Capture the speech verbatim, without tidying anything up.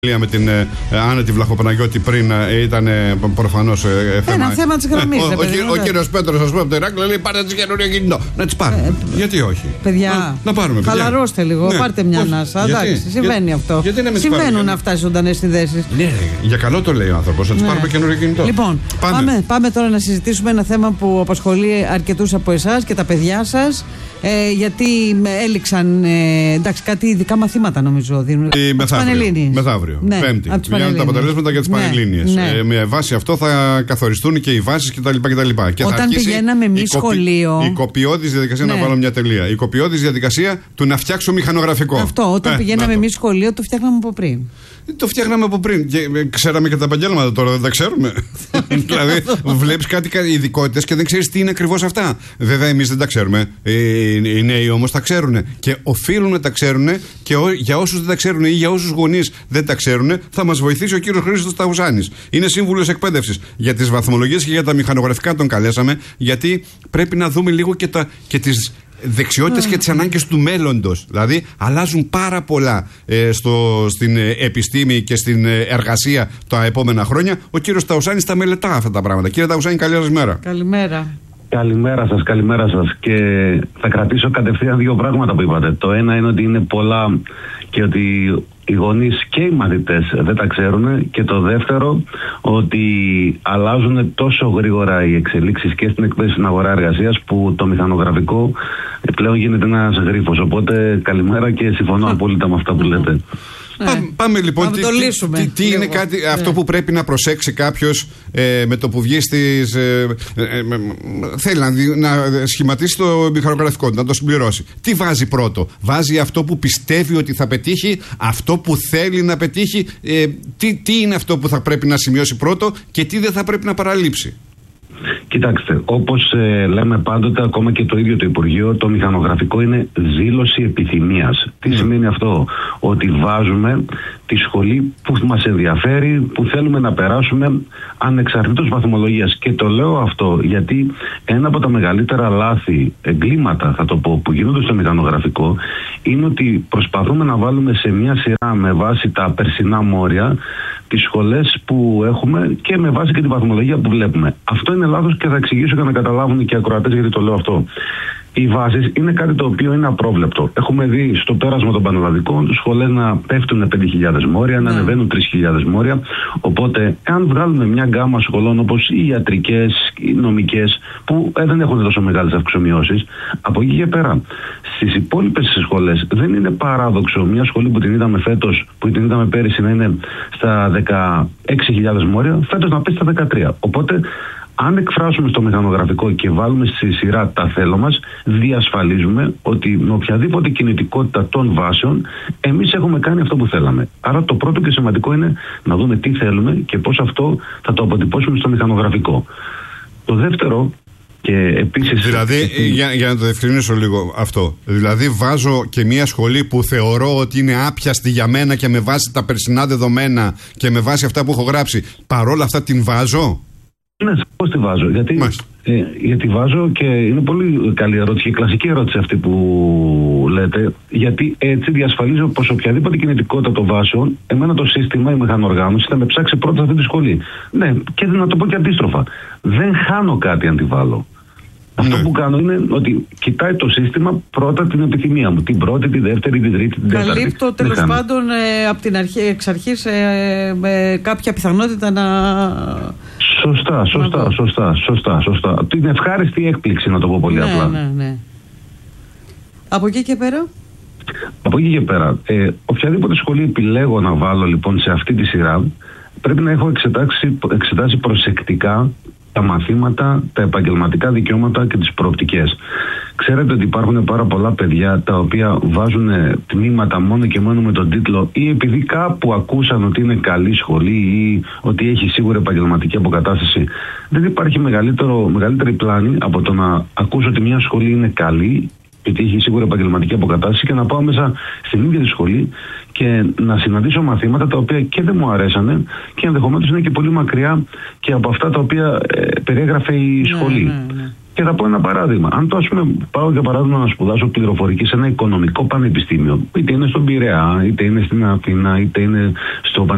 Με την ε, Άνετη Βλαχοπαναγιώτη πριν ε, ήταν ε, προφανώς ε, θέμα. Ένα θέμα της γραμμής. Ε, ο ο, ο, ο κύριος Πέτρος, ας πούμε, από το Ηράκλειο λέει: πάρτε τις καινούριο κινητό. Να τις πάρουμε. Ε, Γιατί όχι. Παιδιά, να, να πάρουμε. Παιδιά. Χαλαρώστε λίγο. Ναι. Πάρτε μια ανάσα. Εντάξει, συμβαίνει για, αυτό. Για, Συμβαίνουν αυτά οι ζωντανές συνδέσεις. Ναι, για καλό το λέει ο άνθρωπος. Να τις ναι. πάρουμε καινούριο κινητό. Λοιπόν, πάμε. Πάμε, πάμε τώρα να συζητήσουμε ένα θέμα που απασχολεί αρκετούς από εσάς και τα παιδιά σας. Ε, γιατί έληξαν ε, εντάξει, κάτι ειδικά μαθήματα νομίζω δίνουν. Μεθαύριο. Μεθαύριο. Ναι, Πέμπτη. Βγαίνουν τα αποτελέσματα για τις ναι, Πανελλήνιες. Ναι. Ε, με βάση αυτό θα καθοριστούν και οι βάσεις κτλ. Και όταν πηγαίναμε εμείς σχολείο. Η κοπιώδης διαδικασία, ναι. να βάλω μια τελεία. Η κοπιώδης διαδικασία του να φτιάξω μηχανογραφικό. Αυτό, όταν ε, πηγαίναμε εμείς σχολείο το φτιάχναμε από πριν. Το φτιάχναμε από πριν. Και ξέραμε και τα επαγγέλματα, τώρα δεν τα ξέρουμε. Δηλαδή, βλέπεις κάτι ειδικότητες και δεν ξέρεις τι είναι ακριβώς αυτά. Βέβαια, εμείς δεν τα ξέρουμε. Οι νέοι όμως τα ξέρουν. Και οφείλουν να τα ξέρουν. Και για όσους δεν τα ξέρουν ή για όσους γονείς δεν τα ξέρουν, θα μας βοηθήσει ο κύριος Χρήστος Ταουσάνης. Είναι σύμβουλος εκπαίδευσης. Για τις βαθμολογίες και για τα μηχανογραφικά τον καλέσαμε. Γιατί πρέπει να δούμε λίγο και, τα, και τις δεξιότητες και τις ανάγκες του μέλλοντος. Δηλαδή αλλάζουν πάρα πολλά ε, στο, στην ε, επιστήμη και στην ε, εργασία τα επόμενα χρόνια. Ο κύριος Ταουσάνης τα μελετά αυτά τα πράγματα. Κύριε Ταουσάνη, καλή σας μέρα. Καλημέρα. Καλημέρα σας, καλημέρα σας. Και θα κρατήσω κατευθείαν δύο πράγματα που είπατε. Το ένα είναι ότι είναι πολλά και ότι οι γονείς και οι μαθητές δεν τα ξέρουν. Και το δεύτερο, ότι αλλάζουν τόσο γρήγορα οι εξελίξεις και στην εκπαίδευση στην αγορά εργασίας που το μηχανογραφικό πλέον γίνεται ένας γρίφος. Οπότε καλημέρα και συμφωνώ απόλυτα με αυτά που λέτε. Ναι. Πά, πάμε λοιπόν. Τι, τι, τι είναι κάτι, ναι. αυτό που πρέπει να προσέξει κάποιος ε, με το που βγει στις. Ε, ε, ε, θέλει να, να σχηματίσει το μηχανογραφικό, να το συμπληρώσει. Τι βάζει πρώτο? Βάζει αυτό που πιστεύει ότι θα πετύχει, αυτό που θέλει να πετύχει. Ε, τι, τι είναι αυτό που θα πρέπει να σημειώσει πρώτο και τι δεν θα πρέπει να παραλείψει? Κοιτάξτε, όπως ε, λέμε πάντοτε, ακόμα και το ίδιο το Υπουργείο, το μηχανογραφικό είναι δήλωση επιθυμίας. Τι mm. σημαίνει αυτό? Ότι βάζουμε τη σχολή που μας ενδιαφέρει, που θέλουμε να περάσουμε ανεξαρτήτως βαθμολογίας. Και το λέω αυτό γιατί ένα από τα μεγαλύτερα λάθη, εγκλήματα θα το πω, που γίνονται στο μηχανογραφικό είναι ότι προσπαθούμε να βάλουμε σε μια σειρά με βάση τα περσινά μόρια τις σχολές που έχουμε και με βάση και τη βαθμολογία που βλέπουμε. Αυτό είναι λάθος και θα εξηγήσω για να καταλάβουν και οι ακροατές γιατί το λέω αυτό. Οι βάσεις είναι κάτι το οποίο είναι απρόβλεπτο. Έχουμε δει στο πέρασμα των πανελλαδικών σχολές να πέφτουν πέντε χιλιάδες μόρια, να ανεβαίνουν τρεις χιλιάδες μόρια. Οπότε, αν βγάλουμε μια γκάμα σχολών όπως οι ιατρικές, οι νομικές, που ε, δεν έχουν τόσο μεγάλες αυξομοιώσεις, από εκεί και πέρα, στις υπόλοιπες σχολές δεν είναι παράδοξο μια σχολή που την είδαμε φέτος, που την είδαμε πέρυσι να είναι στα δεκαέξι χιλιάδες μόρια, φέτος να πέσει στα δεκατρία. Οπότε, αν εκφράσουμε στο μηχανογραφικό και βάλουμε στη σειρά τα θέλω μας, διασφαλίζουμε ότι με οποιαδήποτε κινητικότητα των βάσεων εμείς έχουμε κάνει αυτό που θέλαμε. Άρα το πρώτο και σημαντικό είναι να δούμε τι θέλουμε και πώς αυτό θα το αποτυπώσουμε στο μηχανογραφικό. Το δεύτερο, και επίσης... Δηλαδή, για, για να το διευκρινίσω λίγο αυτό, δηλαδή βάζω και μια σχολή που θεωρώ ότι είναι άπιαστη για μένα και με βάση τα περσινά δεδομένα και με βάση αυτά που έχω γράψει, παρόλα αυτά την βάζω? Ναι, πώς τη βάζω? Γιατί, ε, γιατί βάζω και είναι πολύ καλή ερώτηση και κλασική ερώτηση αυτή που λέτε. Γιατί έτσι διασφαλίζω πως οποιαδήποτε κινητικότητα των βάσεων, εμένα το σύστημα, η μηχανοργάνωση θα με ψάξει πρώτα σε αυτή τη σχολή. Ναι, και να το πω και αντίστροφα. Δεν χάνω κάτι αν τη βάλω. Αυτό ναι. που κάνω είναι ότι κοιτάει το σύστημα πρώτα την επιθυμία μου. Την πρώτη, τη δεύτερη, την τρίτη, την τέταρτη. Καλύπτω τέλος πάντων ε, από την αρχή, εξ αρχής ε, με κάποια πιθανότητα να... Σωστά, σωστά, να σωστά, σωστά, σωστά. Την ευχάριστη έκπληξη, να το πω πολύ ναι, απλά. Ναι, ναι. Από εκεί και πέρα. Από εκεί και πέρα. Ε, οποιαδήποτε σχολή επιλέγω να βάλω λοιπόν σε αυτή τη σειρά, πρέπει να έχω εξετάσει, εξετάσει προσεκτικά τα μαθήματα, τα επαγγελματικά δικαιώματα και τις προοπτικές. Ξέρετε ότι υπάρχουν πάρα πολλά παιδιά τα οποία βάζουν τμήματα μόνο και μόνο με τον τίτλο ή επειδή κάπου ακούσαν ότι είναι καλή σχολή ή ότι έχει σίγουρα επαγγελματική αποκατάσταση. Δεν υπάρχει μεγαλύτερο, μεγαλύτερη πλάνη από το να ακούσω ότι μια σχολή είναι καλή γιατί έχει σίγουρα επαγγελματική αποκατάσταση και να πάω μέσα στην ίδια τη σχολή και να συναντήσω μαθήματα τα οποία και δεν μου αρέσανε και ενδεχομένως είναι και πολύ μακριά και από αυτά τα οποία ε, περιέγραφε η σχολή. Ναι, ναι, ναι. Και θα πω ένα παράδειγμα. Αν το ας πούμε πάω για παράδειγμα να σπουδάσω πληροφορική σε ένα οικονομικό πανεπιστήμιο, είτε είναι στον Πειραιά, είτε είναι στην Αθήνα, είτε είναι στο